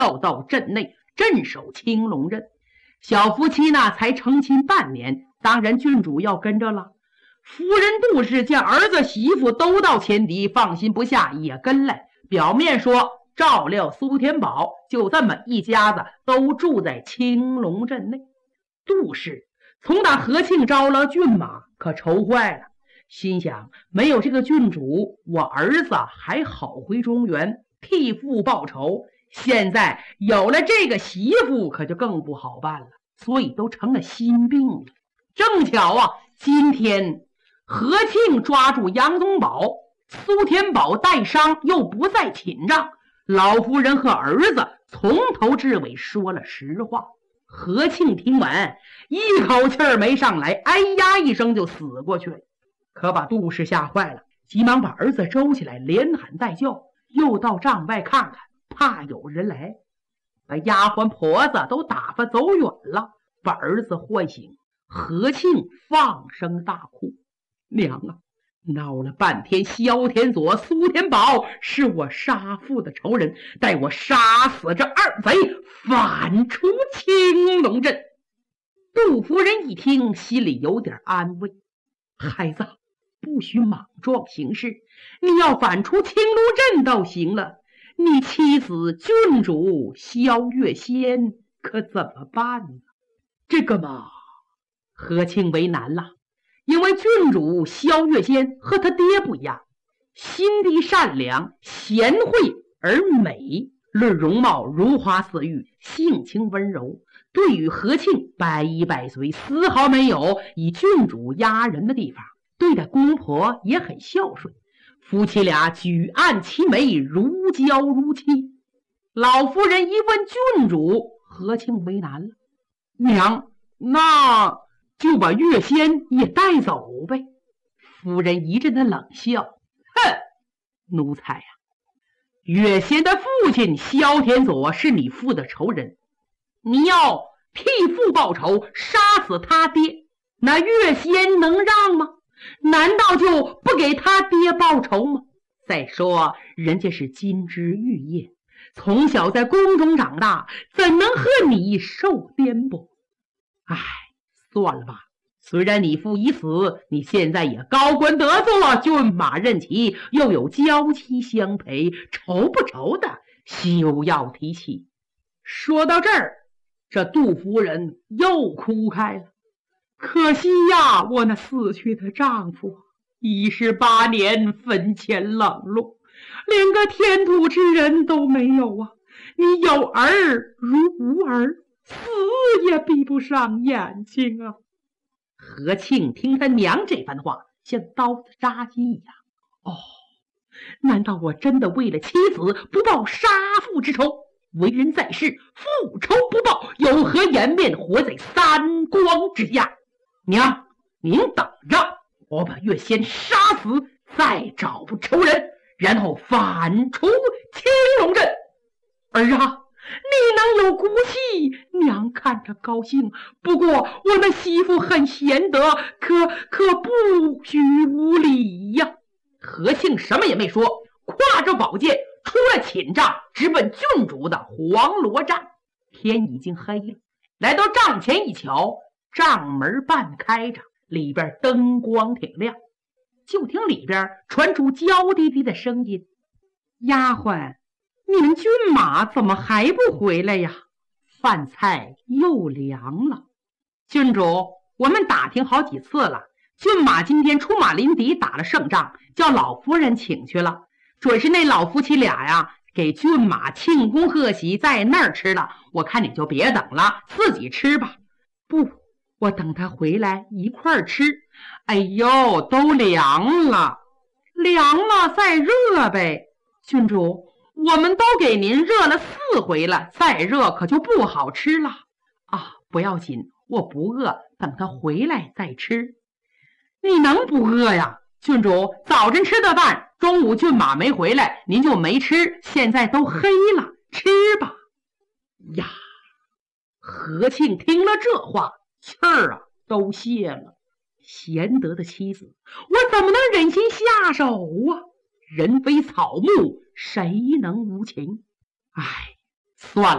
要到镇内镇守青龙镇。小夫妻呢才成亲半年，当然郡主要跟着了。夫人杜氏见儿子媳妇都到前敌，放心不下，也跟来。表面说照料苏天宝，就这么一家子都住在青龙镇内。杜氏从打何庆招了骏马，可愁坏了，心想没有这个郡主，我儿子还好回中原替父报仇，现在有了这个媳妇，可就更不好办了，所以都成了心病了。正巧啊，今天何庆抓住杨宗保，苏天宝带伤又不在寝帐，老夫人和儿子从头至尾说了实话。何庆听完，一口气儿没上来，哎呀一声就死过去了。可把杜氏吓坏了，急忙把儿子周起来，连喊带叫，又到帐外看看，怕有人来，把丫鬟婆子都打发走远了，把儿子唤醒。何庆放声大哭：娘啊，闹了半天，萧天佐、苏天宝是我杀父的仇人，待我杀死这二贼，反出青龙镇。杜夫人一听，心里有点安慰：孩子，不许莽撞行事，你要反出青龙镇倒行了，你妻子郡主萧月仙可怎么办呢？这个嘛，何庆为难了，因为郡主萧月仙和他爹不一样，心地善良、贤惠而美，论容貌如花似玉，性情温柔，对于何庆百依百随，丝毫没有以郡主压人的地方，对待公婆也很孝顺，夫妻俩举案齐眉，如胶如漆。老夫人一问郡主，何庆为难了：娘，那就把月仙也带走呗。夫人一阵的冷笑：哼，奴才呀，月仙的父亲萧天佐是你父的仇人，你要替父报仇，杀死他爹，那月仙能让吗？难道就不给他爹报仇吗？再说人家是金枝玉叶，从小在宫中长大，怎能和你受颠簸？唉，算了吧，虽然你父已死，你现在也高官得坐，骏马任骑，又有娇妻相陪，愁不愁的休要提起。说到这儿，这杜夫人又哭开了。可惜呀，我那死去的丈夫18年坟前冷落，连个天土之人都没有啊！你有儿如无儿，死也闭不上眼睛啊！何庆听他娘这番话，像刀子扎心一样。哦，难道我真的为了妻子不报杀父之仇？为人在世，复仇不报，有何颜面活在三光之下？娘，您等着，我把月仙杀死，再找仇人，然后反出青龙镇。儿啊，你能有骨气，娘看着高兴。不过我那媳妇很贤德，可不许无礼呀。何庆什么也没说，挎着宝剑出了寝帐，直奔郡主的黄罗帐。天已经黑了，来到帐前一瞧，帐门半开着，里边灯光挺亮，就听里边传出娇滴滴的声音：丫鬟，你们骏马怎么还不回来呀？饭菜又凉了。郡主，我们打听好几次了，骏马今天出马临敌打了胜仗，叫老夫人请去了，准是那老夫妻俩呀给骏马庆功贺喜，在那儿吃了。我看你就别等了，自己吃吧。不，我等他回来一块儿吃。哎呦，都凉了，凉了再热呗。郡主，我们都给您热了4回了，再热可就不好吃了啊！不要紧，我不饿，等他回来再吃。你能不饿呀？郡主，早晨吃的饭，中午骏马没回来，您就没吃，现在都黑了，吃吧。呀，何庆听了这话，气儿都泄了。贤德的妻子，我怎么能忍心下手啊？人非草木，谁能无情？唉，算了。